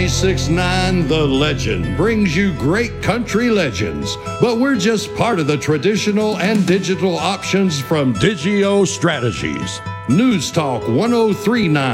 96.9 The Legend brings you great country legends, but we're just part of the traditional and digital options from Digio Strategies. News Talk 1039.